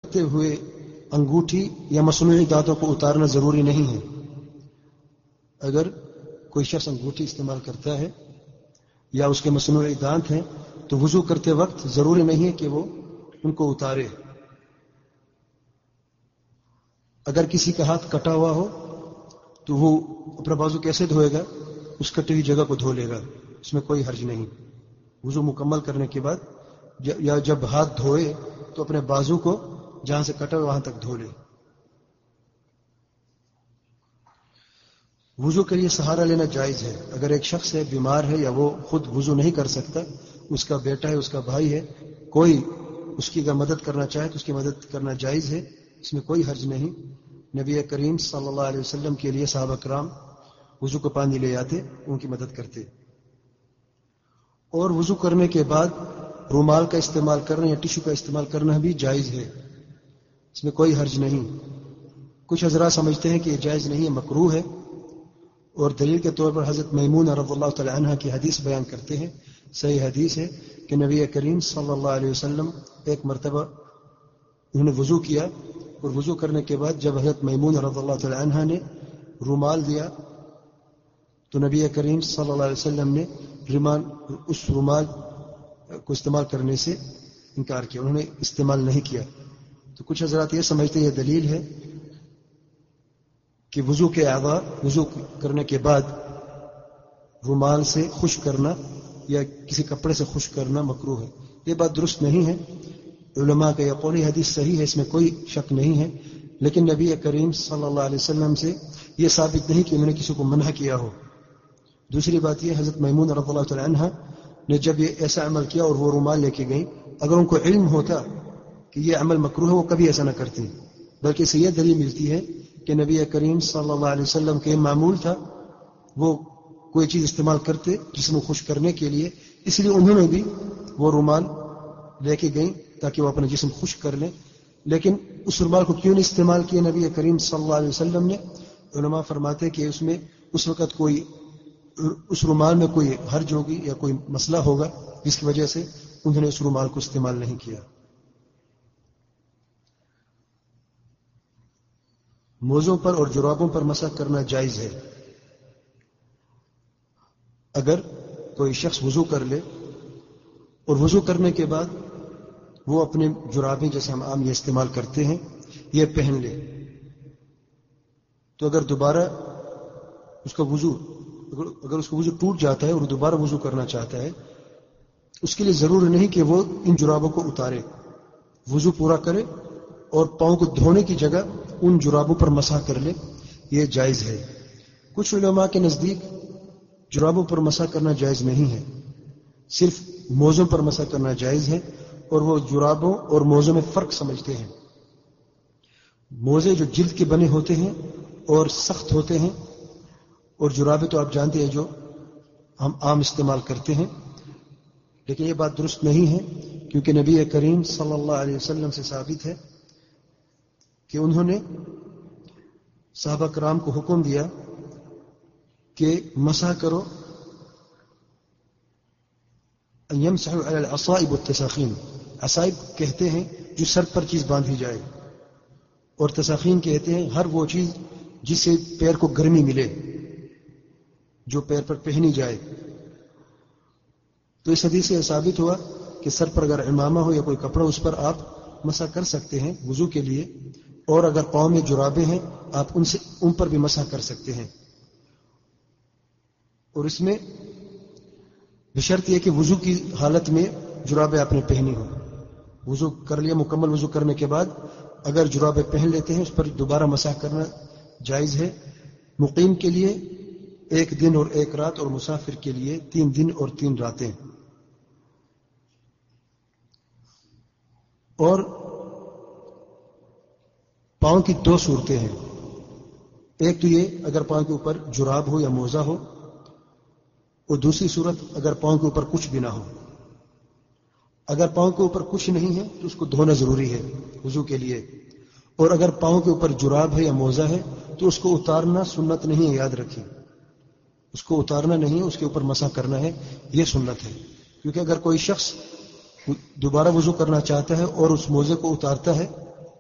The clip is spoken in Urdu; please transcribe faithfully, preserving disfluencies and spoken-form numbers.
کٹتے ہوئے انگوٹھی یا مصنوعی دانتوں کو اتارنا ضروری نہیں ہے. اگر کوئی شخص انگوٹھی استعمال کرتا ہے یا اس کے مصنوعی دانت ہیں تو وضو کرتے وقت ضروری نہیں ہے کہ وہ ان کو اتارے. اگر کسی کا ہاتھ کٹا ہوا ہو تو وہ اپنا بازو کیسے دھوئے گا؟ اس کٹی ہوئی جگہ کو دھو لے گا، اس میں کوئی حرج نہیں. وضو مکمل کرنے کے بعد یا جب ہاتھ دھوئے تو اپنے بازو کو جہاں سے کٹا وہاں تک دھو لے. وضو کے لیے سہارا لینا جائز ہے. اگر ایک شخص ہے، بیمار ہے یا وہ خود وضو نہیں کر سکتا، اس کا بیٹا ہے، اس کا بھائی ہے، کوئی اس کی اگر مدد کرنا چاہے تو اس کی مدد کرنا جائز ہے، اس میں کوئی حرج نہیں. نبی کریم صلی اللہ علیہ وسلم کے لیے صحابہ کرام وضو کو پانی لے آتے، ان کی مدد کرتے. اور وضو کرنے کے بعد رومال کا استعمال کرنا یا ٹشو کا استعمال کرنا بھی جائز ہے، اس میں کوئی حرج نہیں. کچھ حضرات سمجھتے ہیں کہ یہ جائز نہیں ہے، مکروہ ہے، اور دلیل کے طور پر حضرت میمونہ رضی اللہ تعالی عنہا کی حدیث بیان کرتے ہیں. صحیح حدیث ہے کہ نبی کریم صلی اللہ علیہ وسلم ایک مرتبہ انہوں نے وضو کیا، اور وضو کرنے کے بعد جب حضرت میمونہ رضی اللہ تعالی عنہا نے رومال دیا تو نبی کریم صلی اللہ علیہ وسلم نے رومال اس رومال کو استعمال کرنے سے انکار کیا، انہوں نے استعمال نہیں کیا. تو کچھ حضرات یہ سمجھتے ہیں یہ دلیل ہے کہ وضو کے اعضاء وضو کرنے کے بعد رومال سے خشک کرنا یا کسی کپڑے سے خشک کرنا مکروہ ہے. یہ بات درست نہیں ہے. علماء کا یہ قول حدیث صحیح ہے، اس میں کوئی شک نہیں ہے، لیکن نبی کریم صلی اللہ علیہ وسلم سے یہ ثابت نہیں کہ انہوں نے کسی کو منع کیا ہو. دوسری بات یہ، حضرت میمونہ رضی اللہ تعالی عنہا نے جب یہ ایسا عمل کیا اور وہ رومال لے کے گئیں، اگر ان کو علم ہوتا کہ یہ عمل مکروہ ہے وہ کبھی ایسا نہ کرتی، بلکہ اسے یہ دلیل ملتی ہے کہ نبی کریم صلی اللہ علیہ وسلم کے معمول تھا وہ کوئی چیز استعمال کرتے جسم کو خشک کرنے کے لیے، اس لیے انہوں نے بھی وہ رومال لے کے گئیں تاکہ وہ اپنا جسم خشک کر لیں. لیکن اس رومال کو کیوں نہیں استعمال کیا نبی کریم صلی اللہ علیہ وسلم نے؟ علماء فرماتے کہ اس میں اس وقت کوئی اس رومال میں کوئی حرج ہوگی یا کوئی مسئلہ ہوگا جس کی وجہ سے انہوں نے اس رومال کو استعمال نہیں کیا. موزوں پر اور جرابوں پر مسح کرنا جائز ہے. اگر کوئی شخص وضو کر لے اور وضو کرنے کے بعد وہ اپنے جرابیں جیسے ہم عام یہ استعمال کرتے ہیں یہ پہن لے، تو اگر دوبارہ اس کا وضو اگر اس کا وضو ٹوٹ جاتا ہے اور دوبارہ وضو کرنا چاہتا ہے، اس کے لیے ضروری نہیں کہ وہ ان جرابوں کو اتارے، وضو پورا کرے اور پاؤں کو دھونے کی جگہ ان جرابوں پر مسح کر لے، یہ جائز ہے. کچھ علماء کے نزدیک جرابوں پر مسح کرنا جائز نہیں ہے، صرف موزوں پر مسح کرنا جائز ہے، اور وہ جرابوں اور موزوں میں فرق سمجھتے ہیں. موزے جو جلد کے بنے ہوتے ہیں اور سخت ہوتے ہیں، اور جرابیں تو آپ جانتے ہیں جو ہم عام استعمال کرتے ہیں. لیکن یہ بات درست نہیں ہے، کیونکہ نبی کریم صلی اللہ علیہ وسلم سے ثابت ہے کہ انہوں نے صحابہ کرام کو حکم دیا کہ مسح کرو ان یمسحوا علی العصائب والتساخین. عصائب کہتے ہیں جو سر پر چیز باندھی جائے، اور تساخین کہتے ہیں ہر وہ چیز جس سے پیر کو گرمی ملے، جو پیر پر پہنی جائے. تو اس حدیث سے ثابت ہوا کہ سر پر اگر عمامہ ہو یا کوئی کپڑا اس پر آپ مسح کر سکتے ہیں وضو کے لیے، اور اگر پاؤں میں جرابیں ہیں آپ ان سے ان پر بھی مسح کر سکتے ہیں. اور اس میں بشرط یہ کہ وضو کی حالت میں جرابیں آپ نے پہنی ہوں. وضو کر لیا، مکمل وضو کرنے کے بعد اگر جرابیں پہن لیتے ہیں اس پر دوبارہ مسح کرنا جائز ہے. مقیم کے لیے ایک دن اور ایک رات، اور مسافر کے لیے تین دن اور تین راتیں. اور پاؤں کی دو صورتیں ہیں. ایک تو یہ اگر پاؤں کے اوپر جراب ہو یا موزہ ہو، اور دوسری صورت اگر پاؤں کے اوپر کچھ بھی نہ ہو. اگر پاؤں کے اوپر کچھ نہیں ہے تو اس کو دھونا ضروری ہے وضو کے لیے، اور اگر پاؤں کے اوپر جراب ہے یا موزہ ہے تو اس کو اتارنا سنت نہیں ہے. یاد رکھیں، اس کو اتارنا نہیں، اس کے اوپر مسح کرنا ہے، یہ سنت ہے. کیونکہ اگر کوئی شخص دوبارہ وضو کرنا چاہتا ہے اور اس موزے کو اتارتا ہے